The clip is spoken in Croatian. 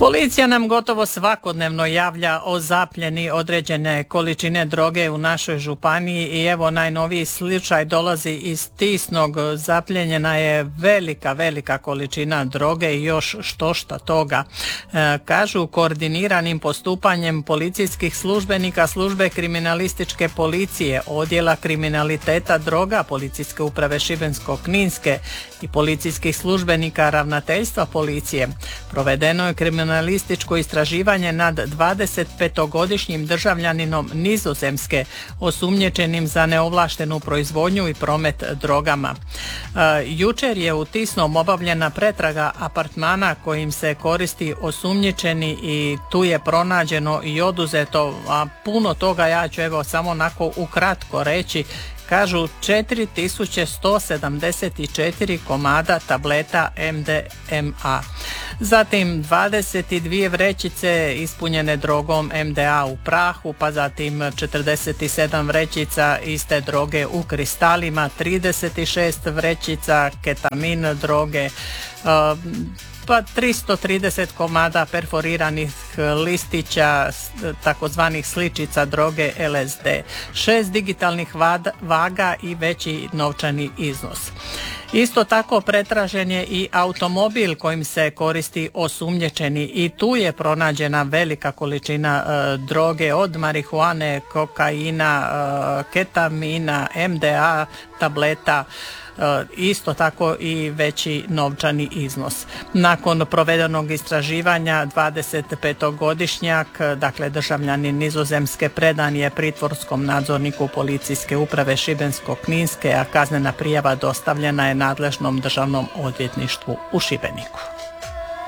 Policija nam gotovo svakodnevno javlja o zapljeni određene količine droge u našoj županiji i evo najnoviji slučaj dolazi iz Tisnog. Zapljenjena je velika količina droge i još štošta toga. Kažu koordiniranim postupanjem policijskih službenika službe kriminalističke policije, odjela kriminaliteta droga Policijske uprave Šibensko-kninske i policijskih službenika ravnateljstva policije provedeno je kriminalističko istraživanje nad 25-godišnjim državljaninom Nizozemske osumnjičenim za neovlaštenu proizvodnju i promet drogama. Jučer je u Tisnom obavljena pretraga apartmana kojim se koristi osumnjičeni i tu je pronađeno i oduzeto, a puno toga ja ću evo samo onako ukratko reći. Kažu 4174 komada tableta MDMA. Zatim 22 vrećice ispunjene drogom MDA u prahu, pa zatim 47 vrećica iste droge u kristalima, 36 vrećica ketamin droge, pa 330 komada perforiranih listića, takozvanih sličica droge LSD, 6 digitalnih vaga i veći novčani iznos. Isto tako pretražen je i automobil kojim se koristi osumnjičeni i tu je pronađena velika količina droge od marihuane, kokaina, ketamina, MDA, tableta, isto tako i veći novčani iznos. Nakon provedenog istraživanja 25-godišnjak, dakle državljanin Nizozemske, predan je pritvorskom nadzorniku Policijske uprave Šibensko-kninske, a kaznena prijava dostavljena je nadležnom državnom odvjetništvu u Šibeniku.